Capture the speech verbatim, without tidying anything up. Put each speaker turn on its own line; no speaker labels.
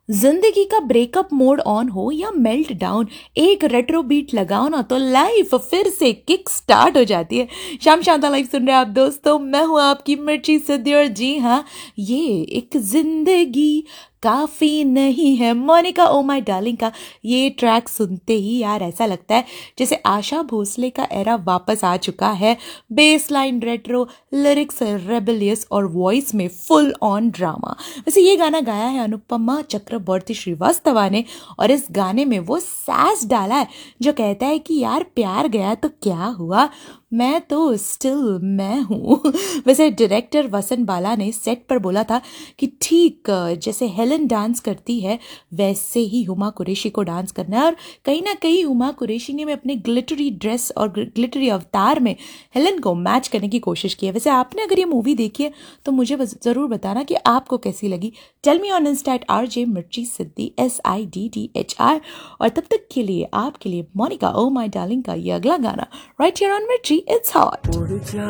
जिंदगी का breakup mode on हो या मेल्ट डाउन, एक रेट्रो बीट लगाओ ना तो लाइफ फिर से किक स्टार्ट हो जाती है। शाम शांता लाइफ सुन रहे हैं आप दोस्तों, मैं हूं आपकी मिर्ची सिद्धि और जी हाँ, ये एक जिंदगी काफी नहीं है मोनिका ओ माय डार्लिंग का ये ट्रैक सुनते ही यार ऐसा लगता है जैसे आशा भोसले का एरा वापस आ चुका है। Base line retro, lyrics rebellious और वॉइस में फुल ऑन ड्रामा। वैसे ये गाना गाया है अनुपमा चक्रवर्ती श्रीवास्तवा ने और इस गाने में वो सैस डाला है जो कहता है कि यार प्यार गया तो क्या हुआ, मैं तो स्टिल मैं हूँ। वैसे डायरेक्टर वसंत बाला ने सेट पर बोला था कि ठीक जैसे हेलन डांस करती है वैसे ही हुमा कुरैशी को डांस करना है, और कहीं ना कहीं हुमा कुरैशी ने अपने ग्लिटरी ड्रेस और ग्लिटरी अवतार में हेलन को मैच करने की कोशिश की है। वैसे आपने अगर ये मूवी देखी है तो मुझे ज़रूर बताना कि आपको कैसी लगी। Tell me on Insta eight R J मिर्ची सिद्धि S I D D H R. और तब तक के लिए आपके लिए मोनिका ओ माय डार्लिंग का ये अगला गाना राइट हियर ऑन मिर्ची इट्स हॉट।